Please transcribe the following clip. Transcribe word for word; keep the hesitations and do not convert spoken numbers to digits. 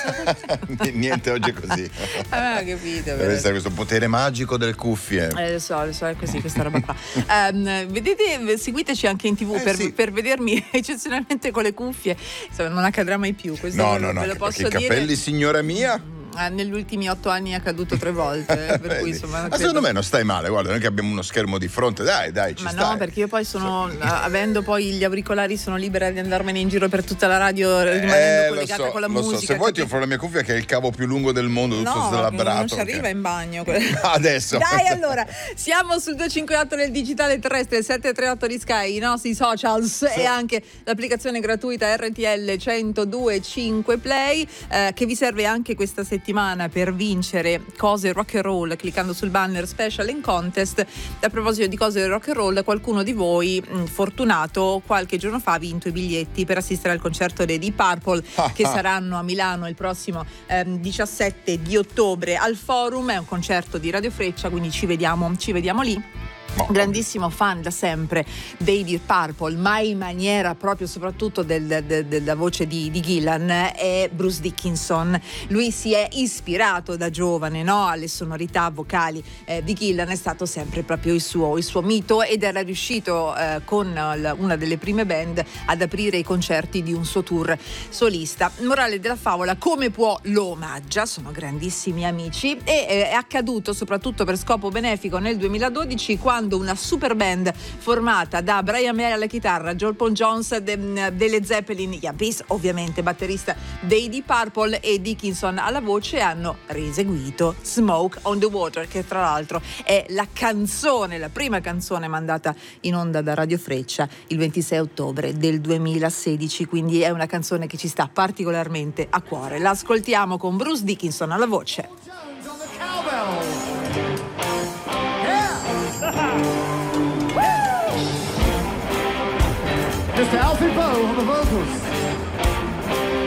Niente, oggi è così. Ah, capito. Deve essere questo potere magico delle cuffie. Eh, lo so, lo so, è così questa roba qua. um, vedete, seguiteci anche in tv eh, per, sì. per vedermi eccezionalmente con le cuffie. Insomma, non accadrà mai più. Questo No, ve, no, no, ve lo posso perché i dire. capelli, signora mia. Ah, negli ultimi otto anni è accaduto tre volte, per cui insomma. Ma credo... secondo me non stai male, guarda, noi che abbiamo uno schermo di fronte, dai, dai, ci Ma stai. no, perché io poi sono, avendo poi gli auricolari, sono libera di andarmene in giro per tutta la radio rimanendo eh, collegata lo so, con la lo musica. So. Se vuoi ti offro la mia cuffia che è il cavo più lungo del mondo, tutto no, slabbrato. non ci arriva okay. in bagno. Adesso. Dai, allora, siamo sul due cinque otto nel digitale terrestre, sette tre otto di Sky, i nostri socials sì. E anche l'applicazione gratuita R T L centodue e cinque Play eh, che vi serve anche questa settimana per vincere cose rock and roll cliccando sul banner special in contest. A proposito di cose rock and roll, qualcuno di voi mh, fortunato qualche giorno fa ha vinto i biglietti per assistere al concerto dei Deep Purple che saranno a Milano il prossimo ehm, diciassette di ottobre al Forum. È un concerto di Radio Freccia, quindi ci vediamo, ci vediamo lì. Grandissimo fan da sempre dei Deep Purple, ma in maniera proprio soprattutto del, del, della voce di, di Gillan, è Bruce Dickinson. Lui si è ispirato da giovane, no, alle sonorità vocali eh, di Gillan, è stato sempre proprio il suo, il suo mito ed era riuscito eh, con l, una delle prime band ad aprire i concerti di un suo tour solista. Morale della favola, come può lo omaggia, sono grandissimi amici e eh, è accaduto soprattutto per scopo benefico nel duemiladodici quando una super band formata da Brian May alla chitarra, Joel Paul Jones de, delle Zeppelin, Yabis ovviamente batterista dei Deep Purple e Dickinson alla voce hanno rieseguito Smoke on the Water, che tra l'altro è la canzone, la prima canzone mandata in onda da Radio Freccia il ventisei ottobre del duemilasedici, quindi è una canzone che ci sta particolarmente a cuore. La ascoltiamo con Bruce Dickinson alla voce. Mister Alfie Bowe on the vocals.